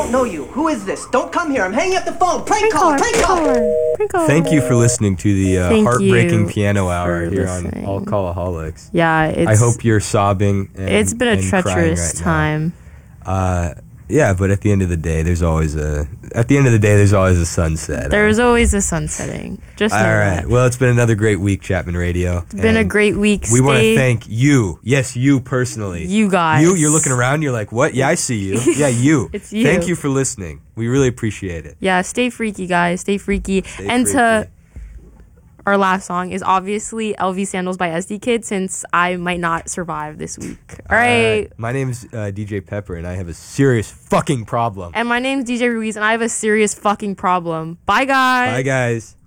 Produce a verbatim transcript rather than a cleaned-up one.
don't know you. Who is this? Don't come here. I'm hanging up the phone. Prank, Prank call, caller, prank prank call. caller, prank caller. Thank you for listening to the uh, Thank heartbreaking you piano hour for here listening. on All Callaholics. Yeah, it's, I hope you're sobbing. And, it's been a and crying treacherous right time. now. Uh, yeah, but at the end of the day, there's always a. At the end of the day, there's always a sunset. There's always a sun setting. Just know All right. that. Well, it's been another great week, Chapman Radio. It's been a great week. We want to Stay- thank you. Yes, you personally. You guys. You. You're looking around. You're like, what? Yeah, I see you. Yeah, you. It's you. Thank you for listening. We really appreciate it. Yeah, stay freaky, guys. Stay freaky. Stay and freaky. to our last song is obviously L V Sandals by S D Kid, since I might not survive this week. All right. My name's uh, D J Pepper, and I have a serious fucking problem. And my name's D J Ruiz, and I have a serious fucking problem. Bye, guys. Bye, guys.